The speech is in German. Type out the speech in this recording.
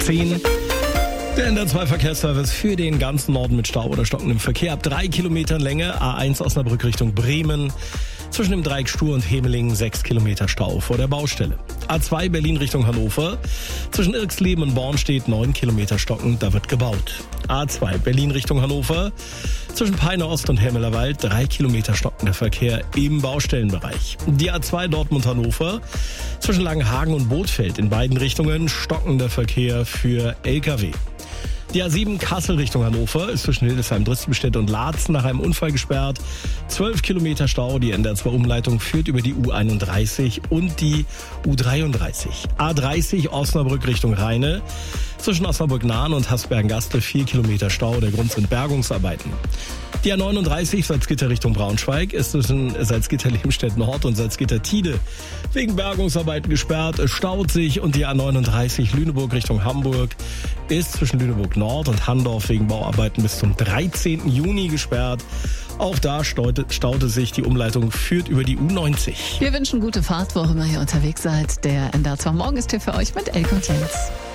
10. Der NDR2-Verkehrsservice für den ganzen Norden mit Stau oder stockendem Verkehr ab 3 Kilometern Länge. A1 Osnabrück Richtung Bremen. Zwischen dem Dreieck Stur und Hemelingen 6 Kilometer Stau vor der Baustelle. A2 Berlin Richtung Hannover. Zwischen Irxleben und Bornstedt 9 Kilometer stockend, da wird gebaut. A2 Berlin Richtung Hannover. Zwischen Peine Ost und Hemmelerwald 3 Kilometer stockender Verkehr im Baustellenbereich. Die A2 Dortmund Hannover. Zwischen Langenhagen und Bothfeld in beiden Richtungen stockender Verkehr für Lkw. Die A7 Kassel Richtung Hannover ist zwischen Hildesheim, Drüsselstedt und Laatzen nach einem Unfall gesperrt. 12 Kilometer Stau. Die NDR2-Umleitung führt über die U31 und die U33. A30 Osnabrück Richtung Rheine. Zwischen Osnabrück-Nahen und Hasbergen-Gastel 4 Kilometer Stau. Der Grund sind Bergungsarbeiten. Die A39 Salzgitter Richtung Braunschweig ist zwischen Salzgitter-Lebenstedt Nord und Salzgitter-Tide wegen Bergungsarbeiten gesperrt. Es staut sich. Und die A39 Lüneburg Richtung Hamburg ist zwischen Lüneburg Nord und Handorf wegen Bauarbeiten bis zum 13. Juni gesperrt. Auch da staute sich. Die Umleitung führt über die U90. Wir wünschen gute Fahrt, wo auch immer ihr unterwegs seid. Der NDR2 Morgen ist hier für euch mit Elke und Jens.